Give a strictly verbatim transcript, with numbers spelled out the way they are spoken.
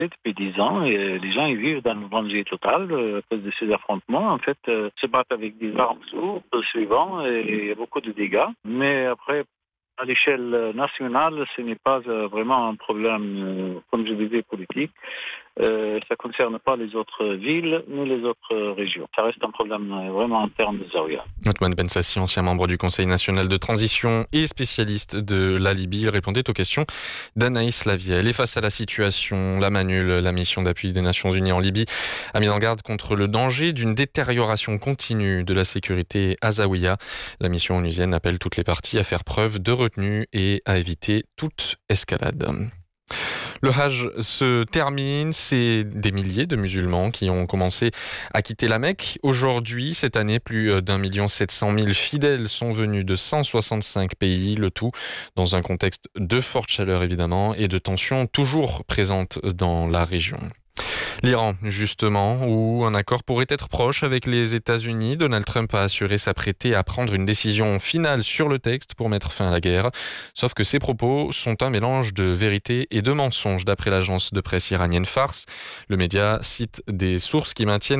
depuis dix ans et les gens ils vivent dans le danger total euh, à cause de ces affrontements. En fait, euh, se battent avec des armes lourdes, suivant, et il y a beaucoup de dégâts. Mais après, à l'échelle nationale, ce n'est pas euh, vraiment un problème, euh, comme je disais, politique. Euh, ça ne concerne pas les autres villes ni les autres régions. Ça reste un problème euh, vraiment interne de Zaouïa. Othman Ben Sassi, ancien membre du Conseil national de transition et spécialiste de la Libye, répondait aux questions d'Anaïs Lavielle. Et face à la situation, la MANUL, la mission d'appui des Nations Unies en Libye, a mis en garde contre le danger d'une détérioration continue de la sécurité à Zaouïa. La mission onusienne appelle toutes les parties à faire preuve de retenue et à éviter toute escalade. Le Hajj se termine, c'est des milliers de musulmans qui ont commencé à quitter la Mecque. Aujourd'hui, cette année, plus d'un million sept cent mille fidèles sont venus de cent soixante-cinq pays, le tout dans un contexte de forte chaleur évidemment et de tensions toujours présentes dans la région. L'Iran, justement, où un accord pourrait être proche avec les États-Unis. Donald Trump a assuré s'apprêter à prendre une décision finale sur le texte pour mettre fin à la guerre. Sauf que ses propos sont un mélange de vérité et de mensonges, d'après l'agence de presse iranienne Fars. Le média cite des sources qui maintiennent